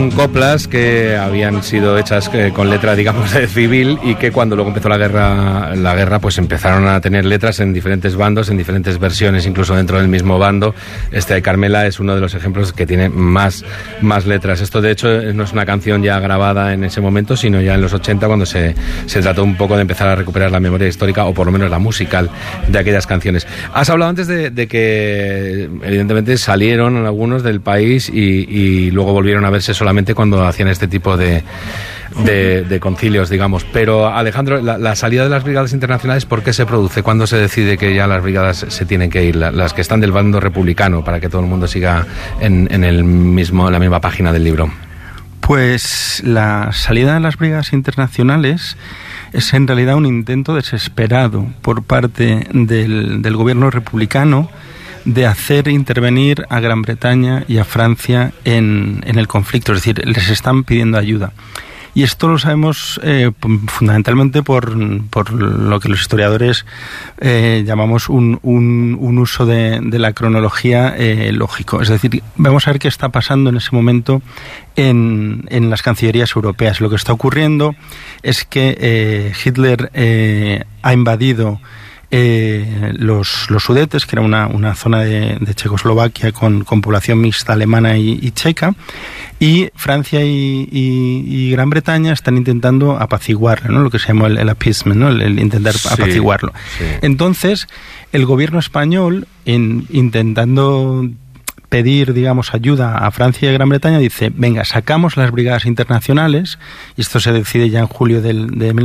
son coplas que habían sido hechas con letra, digamos, civil, y que cuando luego empezó la guerra, pues empezaron a tener letras en diferentes bandos, en diferentes versiones, incluso dentro del mismo bando. Ay Carmela es uno de los ejemplos que tiene más letras. Esto, de hecho, no es una canción ya grabada en ese momento, sino ya en los 80, cuando se trató un poco de empezar a recuperar la memoria histórica, o por lo menos la musical, de aquellas canciones. Has hablado antes de que evidentemente salieron algunos del país y luego volvieron a verse solamente cuando hacían este tipo de concilios, digamos. Pero, Alejandro, la salida de las brigadas internacionales, ¿por qué se produce? ¿Cuándo se decide que ya las brigadas se tienen que ir, las que están del bando republicano, para que todo el mundo siga en la misma página del libro? Pues la salida de las brigadas internacionales es en realidad un intento desesperado por parte del gobierno republicano de hacer intervenir a Gran Bretaña y a Francia en el conflicto, es decir, les están pidiendo ayuda. Y esto lo sabemos fundamentalmente por lo que los historiadores llamamos un uso de la cronología lógico. Es decir, vamos a ver qué está pasando en ese momento en las cancillerías europeas. Lo que está ocurriendo es que Hitler ha invadido los Sudetes, que era una zona de Checoslovaquia con población mixta alemana y checa, y Francia y Gran Bretaña están intentando apaciguarlo, ¿no? Lo que se llama el appeasement, ¿no? el intentar apaciguarlo. Sí. Entonces, el gobierno español, intentando pedir, digamos, ayuda a Francia y a Gran Bretaña, dice, venga, sacamos las brigadas internacionales, y esto se decide ya en julio de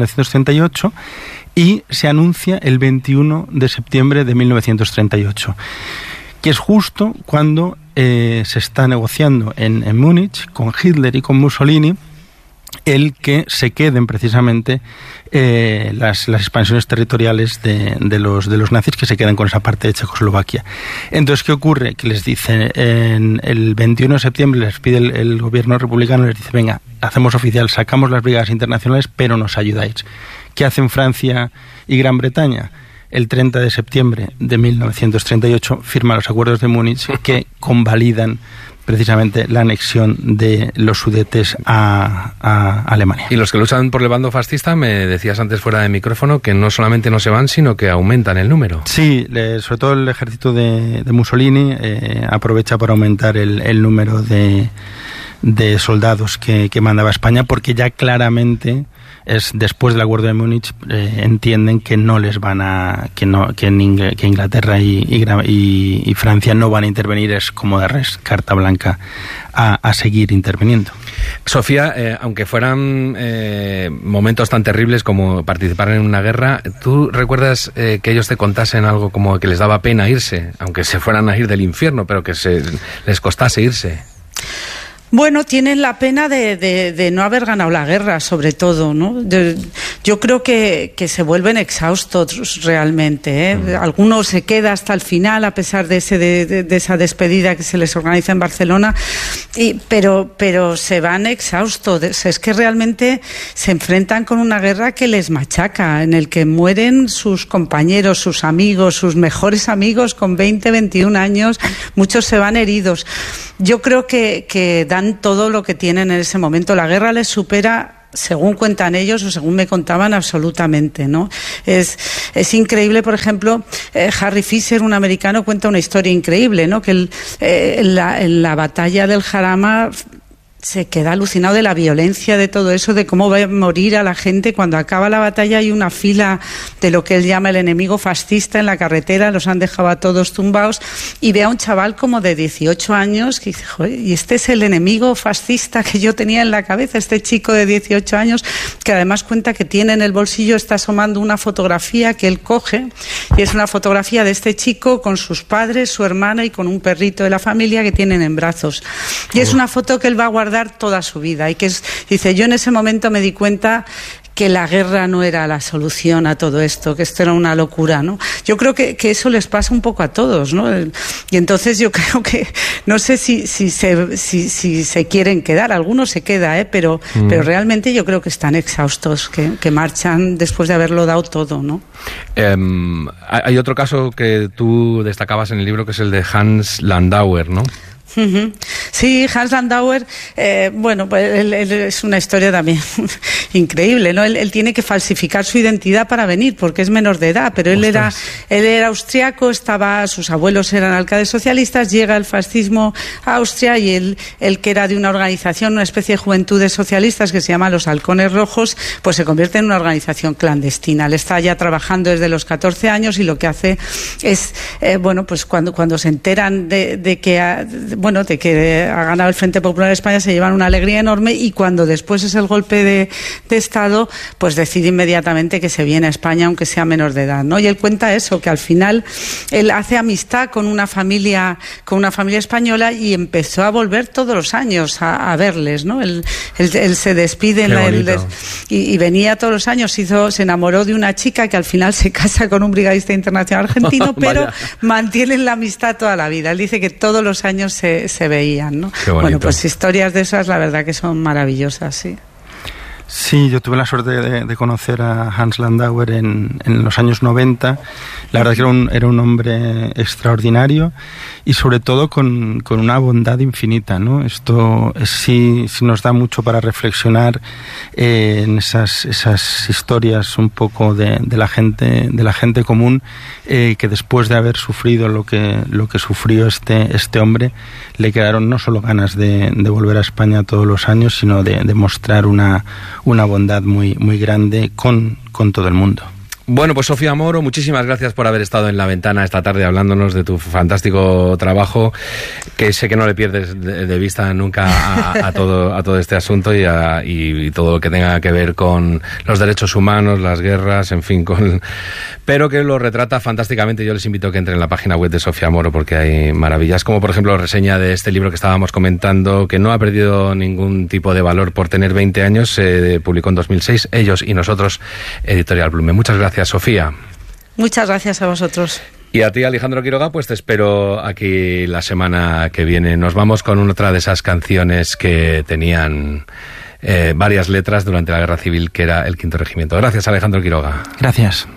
1938, y se anuncia el 21 de septiembre de 1938, que es justo cuando se está negociando en Múnich con Hitler y con Mussolini el que se queden precisamente las expansiones territoriales de los nazis, que se quedan con esa parte de Checoslovaquia. Entonces, ¿qué ocurre? Que les dice, el 21 de septiembre les pide el gobierno republicano, les dice, venga, hacemos oficial, sacamos las brigadas internacionales, pero nos ayudáis. ¿Qué hacen Francia y Gran Bretaña? El 30 de septiembre de 1938 firman los acuerdos de Múnich, que convalidan precisamente la anexión de los Sudetes a Alemania. Y los que luchan por el bando fascista, me decías antes fuera de micrófono, que no solamente no se van, sino que aumentan el número. Sí, sobre todo el ejército de Mussolini aprovecha para aumentar el número de soldados que mandaba España, porque ya claramente después del acuerdo de Múnich entienden que no les van que Inglaterra y Francia no van a intervenir, es como darles carta blanca a seguir interviniendo. Sofía, aunque fueran momentos tan terribles como participar en una guerra, ¿tú recuerdas que ellos te contasen algo como que les daba pena irse, aunque se fueran a ir del infierno, pero que les costase irse? Bueno, tienen la pena de no haber ganado la guerra, sobre todo, ¿no? Yo creo que se vuelven exhaustos realmente, ¿eh? Alguno se queda hasta el final, a pesar de esa despedida que se les organiza en Barcelona, pero se van exhaustos. Es que realmente se enfrentan con una guerra que les machaca, en el que mueren sus compañeros, sus amigos, sus mejores amigos con 20, 21 años, muchos se van heridos. Yo creo que dan todo lo que tienen en ese momento. La guerra les supera, según cuentan ellos o según me contaban, absolutamente, ¿no? Es increíble, por ejemplo, Harry Fisher, un americano, cuenta una historia increíble, ¿no? Que en la batalla del Jarama se queda alucinado de la violencia de todo eso, de cómo va a morir a la gente. Cuando acaba la batalla hay una fila de lo que él llama el enemigo fascista en la carretera, los han dejado a todos tumbados, y ve a un chaval como de 18 años que dice, joder, y este es el enemigo fascista que yo tenía en la cabeza, este chico de 18 años, que además cuenta que tiene en el bolsillo, está asomando una fotografía que él coge, y es una fotografía de este chico con sus padres, su hermana y con un perrito de la familia que tienen en brazos, y es una foto que él va a guardar toda su vida, y dice, yo en ese momento me di cuenta que la guerra no era la solución a todo esto, que esto era una locura, ¿no? Yo creo que eso les pasa un poco a todos, ¿no? Y entonces yo creo que, no sé si se quieren quedar, algunos se queda, pero realmente yo creo que están exhaustos, que marchan después de haberlo dado todo, ¿no? Hay otro caso que tú destacabas en el libro, que es el de Hans Landauer, ¿no? Sí, Hans Landauer, bueno, pues él es una historia también increíble, ¿no? Él tiene que falsificar su identidad para venir, porque es menor de edad, pero él era austriaco, sus abuelos eran alcaldes socialistas, llega el fascismo a Austria y él que era de una organización, una especie de juventudes socialistas que se llama los Halcones Rojos, pues se convierte en una organización clandestina. Él está ya trabajando desde los 14 años y lo que hace es, bueno, pues cuando se enteran de que ha ganado el Frente Popular de España, se llevan una alegría enorme, y cuando después es el golpe de Estado, pues decide inmediatamente que se viene a España aunque sea menor de edad, ¿no? Y él cuenta eso, que al final él hace amistad con una familia española y empezó a volver todos los años a verles, ¿no? Él se despide y venía todos los años, se enamoró de una chica que al final se casa con un brigadista internacional argentino, pero mantienen la amistad toda la vida. Él dice que todos los años se veían, ¿no? Bueno, pues historias de esas, la verdad que son maravillosas, sí. Sí, yo tuve la suerte de conocer a Hans Landauer en los años 90. La verdad es que era un hombre extraordinario y sobre todo con una bondad infinita, ¿no? Esto sí nos da mucho para reflexionar en esas historias un poco de la gente común, que después de haber sufrido lo que sufrió este hombre, le quedaron no solo ganas de volver a España todos los años, sino de mostrar una bondad muy, muy grande con todo el mundo. Bueno, pues Sofía Moro, muchísimas gracias por haber estado en La Ventana esta tarde hablándonos de tu fantástico trabajo, que sé que no le pierdes de vista nunca a todo este asunto y todo lo que tenga que ver con los derechos humanos, las guerras, en fin, pero que lo retrata fantásticamente. Yo les invito a que entren en la página web de Sofía Moro, porque hay maravillas, como por ejemplo reseña de este libro que estábamos comentando, que no ha perdido ningún tipo de valor por tener 20 años, se publicó en 2006, Ellos y Nosotros, Editorial Blume. Muchas gracias, Sofía. Muchas gracias a vosotros. Y a ti, Alejandro Quiroga, pues te espero aquí la semana que viene. Nos vamos con otra de esas canciones que tenían varias letras durante la Guerra Civil, que era el Quinto Regimiento. Gracias, Alejandro Quiroga. Gracias.